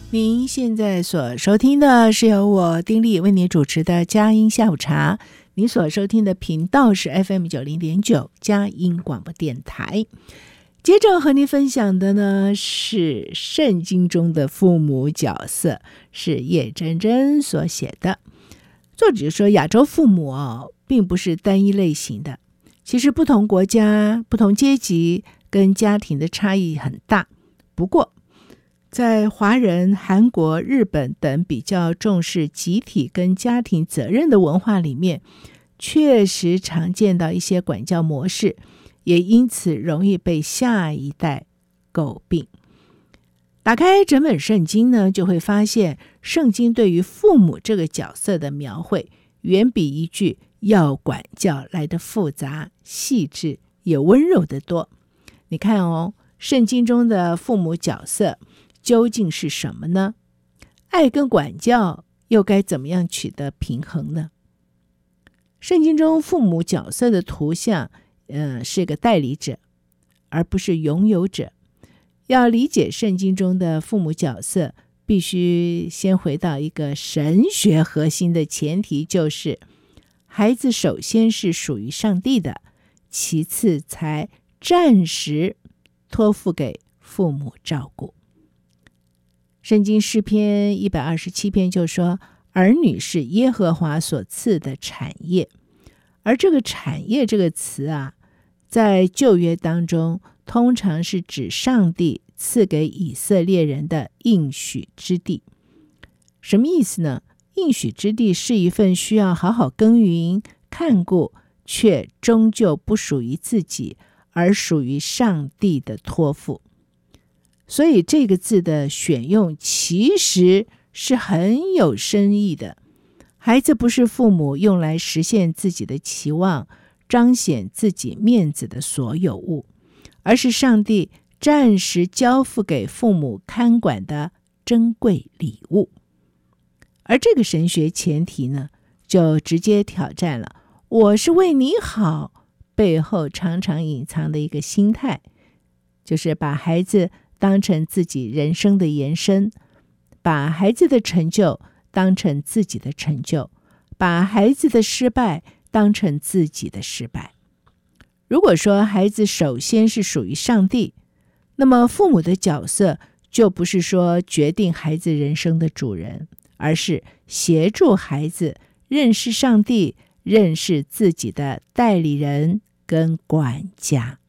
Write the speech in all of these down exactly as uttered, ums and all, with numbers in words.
您现在所收听的是由我丁莉为您主持的佳音下午茶。您所收听的频道是 F M 九十点九 佳音广播电台。接着和您分享的呢是圣经中的父母角色，是叶真真所写的。作者说，亚洲父母哦，并不是单一类型的，其实不同国家、不同阶级跟家庭的差异很大。不过在华人、韩国、日本等比较重视集体跟家庭责任的文化里面，确实常见到一些管教模式，也因此容易被下一代诟病。打开整本圣经呢，就会发现圣经对于父母这个角色的描绘，远比一句要管教来的复杂、细致，也温柔得多。你看哦，圣经中的父母角色究竟是什么呢？爱跟管教又该怎么样取得平衡呢？圣经中父母角色的图像，呃，是个代理者，而不是拥有者。要理解圣经中的父母角色，必须先回到一个神学核心的前提，就是孩子首先是属于上帝的，其次才暂时托付给父母照顾。圣经诗篇一百二十七篇就说，儿女是耶和华所赐的产业。而这个产业这个词啊，在旧约当中通常是指上帝赐给以色列人的应许之地。什么意思呢？应许之地是一份需要好好耕耘看顾，却终究不属于自己，而属于上帝的托付。所以这个字的选用其实是很有深意的。孩子不是父母用来实现自己的期望、彰显自己面子的所有物，而是上帝暂时交付给父母看管的珍贵礼物。而这个神学前提呢，就直接挑战了我是为你好背后常常隐藏的一个心态，就是把孩子当成自己人生的延伸，把孩子的成就当成自己的成就，把孩子的失败当成自己的失败。如果说孩子首先是属于上帝，那么父母的角色就不是说决定孩子人生的主人，而是协助孩子认识上帝，认识自己的代理人跟管家。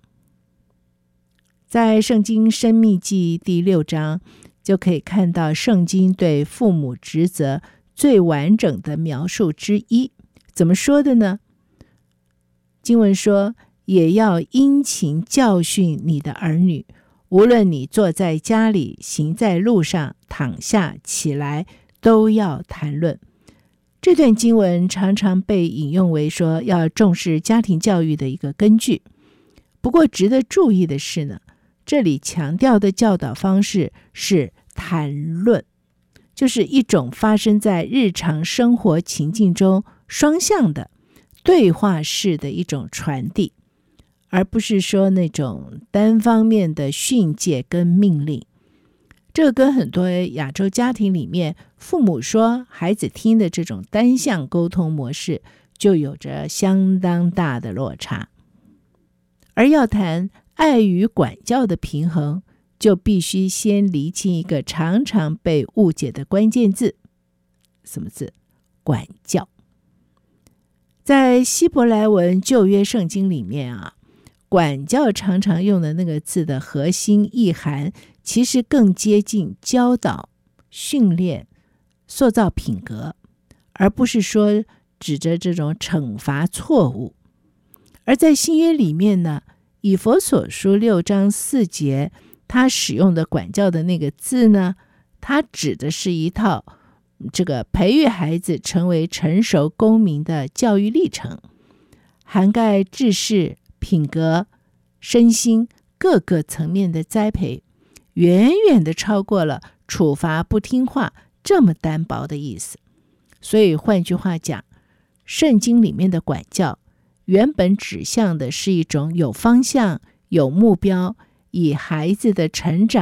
在圣经申命记第六章就可以看到圣经对父母职责最完整的描述之一。怎么说的呢？经文说，也要殷勤教训你的儿女，无论你坐在家里，行在路上，躺下起来，都要谈论。这段经文常常被引用为说要重视家庭教育的一个根据。不过值得注意的是呢，这里强调的教导方式是谈论，就是一种发生在日常生活情境中双向的对话式的一种传递，而不是说那种单方面的训诫跟命令。这跟很多亚洲家庭里面父母说孩子听的这种单向沟通模式就有着相当大的落差。而要谈爱与管教的平衡，就必须先厘清一个常常被误解的关键字。什么字？管教。在希伯来文旧约圣经里面啊，管教常常用的那个字的核心意涵，其实更接近教导、训练、塑造品格，而不是说指着这种惩罚错误。而在新约里面呢，以弗所书六章四节，他使用的管教的那个字呢，它指的是一套这个培育孩子成为成熟公民的教育历程，涵盖知识、品格、身心各个层面的栽培，远远的超过了处罚不听话这么单薄的意思。所以换句话讲，圣经里面的管教原本指向的是一种有方向、有目标，以孩子的成长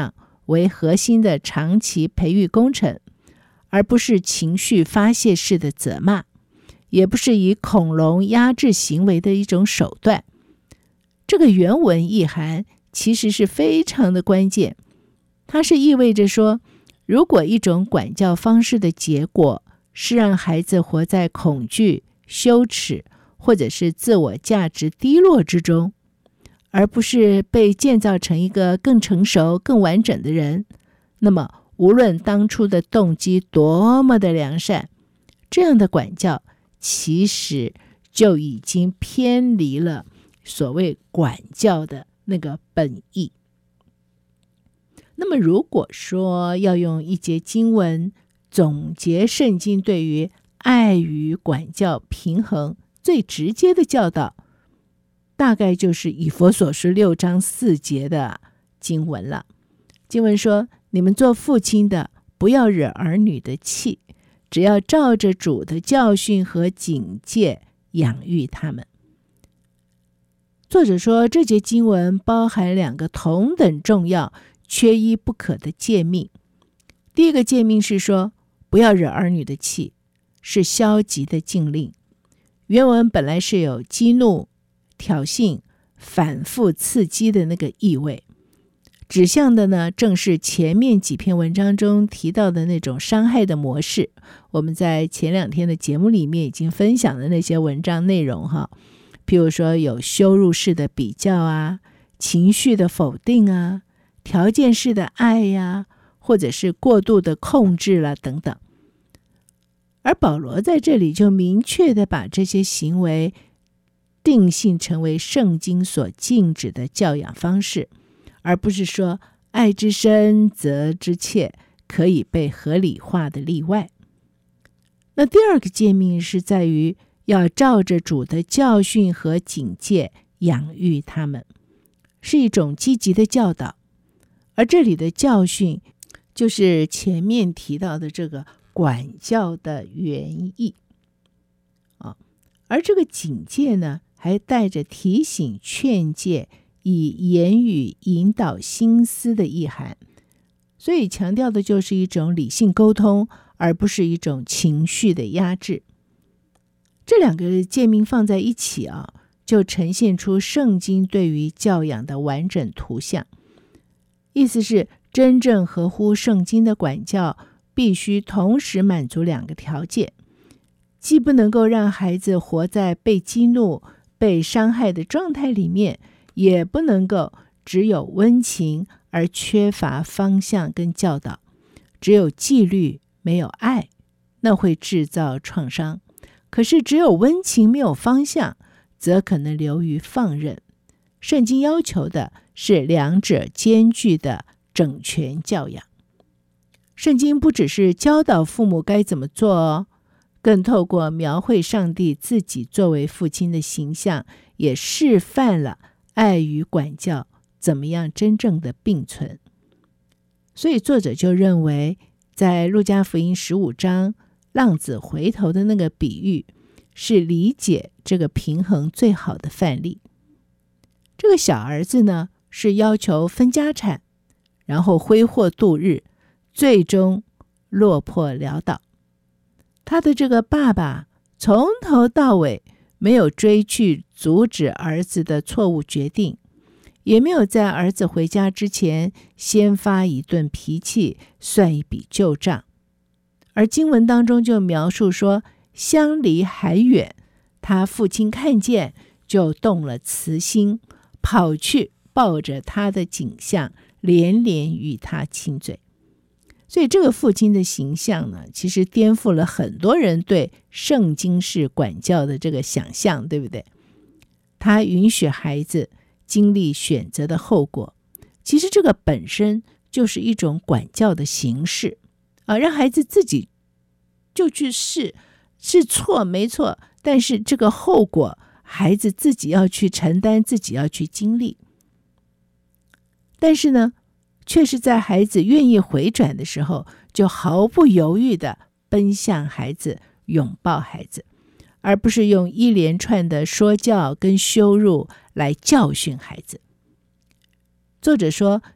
为核心的长期培育工程，而不是情绪发泄式的责骂，也不是以恐龙压制行为的一种手段。这个原文意涵其实是非常的关键，它是意味着说，如果一种管教方式的结果是让孩子活在恐惧、羞耻或者是自我价值低落之中，而不是被建造成一个更成熟、更完整的人，那么无论当初的动机多么的良善，这样的管教其实就已经偏离了所谓管教的那个本意。那么如果说要用一节经文总结圣经对于爱与管教平衡最直接的教导，大概就是以弗所书六章四节的经文了。经文说，你们做父亲的不要惹儿女的气，只要照着主的教训和警戒养育他们。作者说，这节经文包含两个同等重要、缺一不可的诫命。第一个诫命是说，不要惹儿女的气，是消极的禁令。原文本来是有激怒、挑衅、反复刺激的那个意味，指向的呢，正是前面几篇文章中提到的那种伤害的模式。我们在前两天的节目里面已经分享的那些文章内容哈，譬如说有羞辱式的比较啊，情绪的否定啊，条件式的爱呀、啊，或者是过度的控制啦等等。而保罗在这里就明确的把这些行为定性成为圣经所禁止的教养方式，而不是说爱之深责之切可以被合理化的例外。那第二个诫命是在于要照着主的教训和警戒养育他们，是一种积极的教导。而这里的教训就是前面提到的这个管教的原意、哦、而这个警戒呢，还带着提醒、劝诫，以言语引导心思的意涵，所以强调的就是一种理性沟通，而不是一种情绪的压制。这两个诫命放在一起啊，就呈现出圣经对于教养的完整图像。意思是，真正合乎圣经的管教必须同时满足两个条件，既不能够让孩子活在被激怒、被伤害的状态里面，也不能够只有温情而缺乏方向跟教导。只有纪律没有爱，那会制造创伤。可是只有温情没有方向，则可能流于放任。圣经要求的是两者兼具的整全教养。圣经不只是教导父母该怎么做哦，更透过描绘上帝自己作为父亲的形象，也示范了爱与管教怎么样真正的并存。所以作者就认为，在路加福音十五章浪子回头的那个比喻，是理解这个平衡最好的范例。这个小儿子呢，是要求分家产，然后挥霍度日，最终落魄潦倒。他的这个爸爸从头到尾没有追去阻止儿子的错误决定，也没有在儿子回家之前先发一顿脾气，算一笔旧账。而经文当中就描述说，相离还远，他父亲看见就动了慈心，跑去抱着他的景象，连连与他亲嘴。所以这个父亲的形象呢，其实颠覆了很多人对圣经式管教的这个想象，对不对？他允许孩子经历选择的后果，其实这个本身就是一种管教的形式啊，让孩子自己就去试，是错没错，但是这个后果孩子自己要去承担，自己要去经历。但是呢，却是在孩子愿意回转的时候，就毫不犹豫地奔向孩子，拥抱孩子，而不是用一连串的说教跟羞辱来教训孩子。作者说，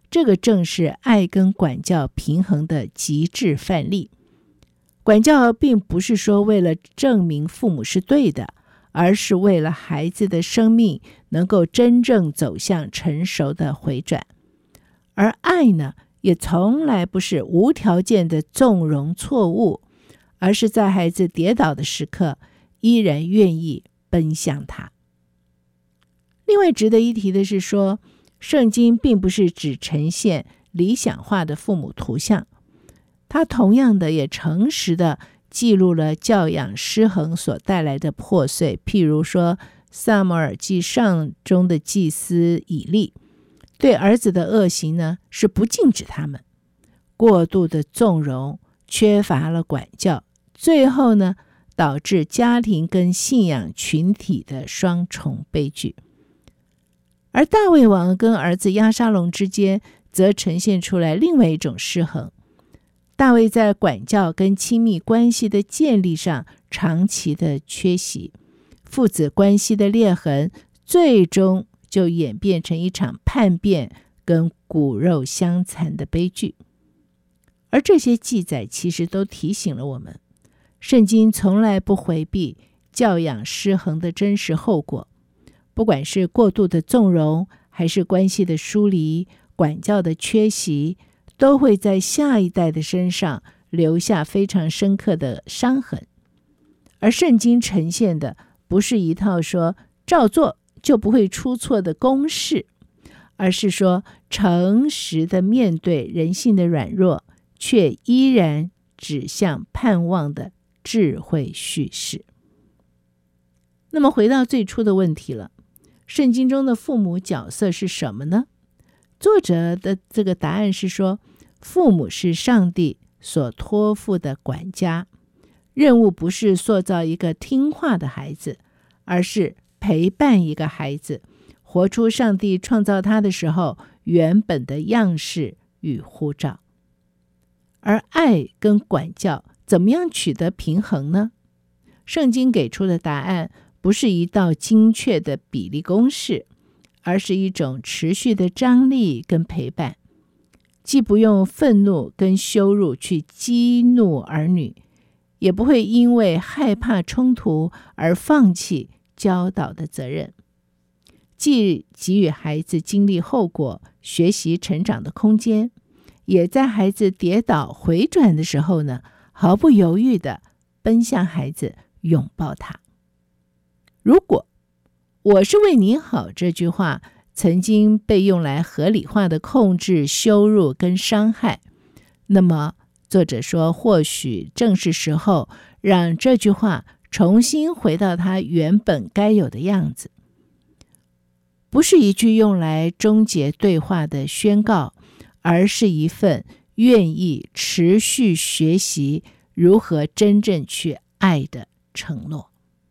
这个正是爱跟管教平衡的极致范例。管教并不是说为了证明父母是对的，而是为了孩子的生命能够真正走向成熟的回转。而爱呢，也从来不是无条件的纵容错误，而是在孩子跌倒的时刻，依然愿意奔向他。另外值得一提的是说，圣经并不是只呈现理想化的父母图像，它同样的也诚实的记录了教养失衡所带来的破碎。譬如说撒母耳记上中的祭司以利，对儿子的恶行呢，是不禁止他们，过度的纵容，缺乏了管教，最后呢，导致家庭跟信仰群体的双重悲剧。而大卫王跟儿子押沙龙之间则呈现出来另外一种失衡。大卫在管教跟亲密关系的建立上长期的缺席，父子关系的裂痕最终就演变成一场叛变跟骨肉相残的悲剧。而这些记载其实都提醒了我们，圣经从来不回避教养失衡的真实后果。不管是过度的纵容，还是关系的疏离，管教的缺席，都会在下一代的身上留下非常深刻的伤痕。而圣经呈现的不是一套说照做就不会出错的公式，而是说诚实的面对人性的软弱，却依然指向盼望的智慧叙事。那么回到最初的问题了，圣经中的父母角色是什么呢？作者的这个答案是说，父母是上帝所托付的管家，任务不是塑造一个听话的孩子，而是陪伴一个孩子，活出上帝创造他的时候原本的样式与呼召。而爱跟管教怎么样取得平衡呢？圣经给出的答案不是一道精确的比例公式，而是一种持续的张力跟陪伴，既不用愤怒跟羞辱去激怒儿女，也不会因为害怕冲突而放弃教导的责任，既给予孩子经历后果、学习成长的空间，也在孩子跌倒回转的时候呢，毫不犹豫地奔向孩子，拥抱他。如果我是为你好这句话曾经被用来合理化的控制、羞辱跟伤害，那么作者说，或许正是时候让这句话重新回到它原本该有的样子，不是一句用来终结对话的宣告，而是一份愿意持续学习如何真正去爱的承诺。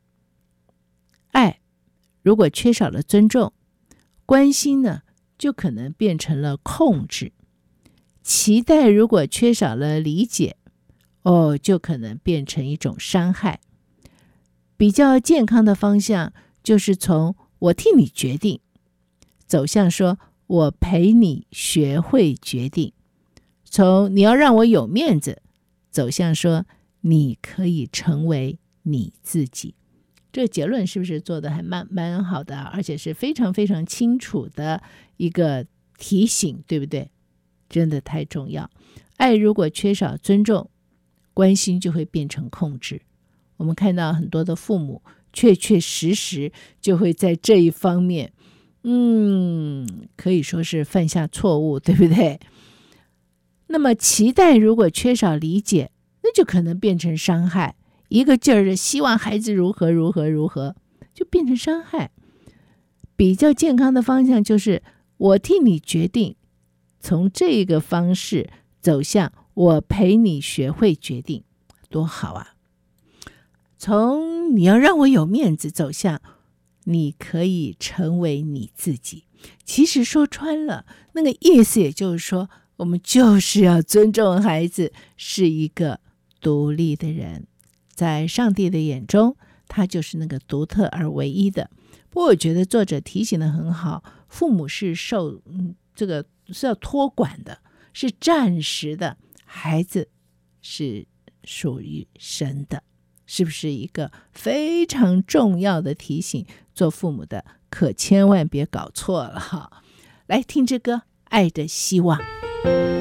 爱如果缺少了尊重，关心呢，就可能变成了控制；期待如果缺少了理解，哦，就可能变成一种伤害。比较健康的方向就是从我替你决定，走向说我陪你学会决定；从你要让我有面子，走向说你可以成为你自己。这个结论是不是做得还蛮蛮好的，而且是非常非常清楚的一个提醒，对不对？真的太重要。爱如果缺少尊重，关心就会变成控制。我们看到很多的父母确确实实就会在这一方面，嗯，可以说是犯下错误，对不对？那么期待如果缺少理解，那就可能变成伤害。一个劲儿的希望孩子如何如何如何，就变成伤害。比较健康的方向就是我替你决定，从这个方式走向我陪你学会决定，多好啊！从你要让我有面子走向你可以成为你自己。其实说穿了，那个意思也就是说，我们就是要尊重孩子是一个独立的人，在上帝的眼中，他就是那个独特而唯一的。不过我觉得作者提醒得很好，父母是受、嗯、这个是要托管的，是暂时的，孩子是属于神的，是不是一个非常重要的提醒？做父母的可千万别搞错了哈！来听这歌《爱的希望》。